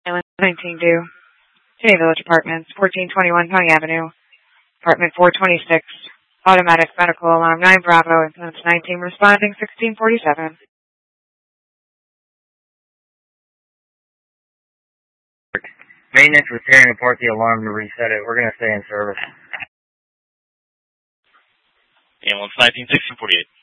Island 19 due. City Village Apartments, 1421 Pony Avenue. Apartment 426. Automatic medical alarm 9 Bravo. Incident 19 responding 1647. Maintenance repair and report the alarm to reset it. We're going to stay in service. Ambulance 19 1648.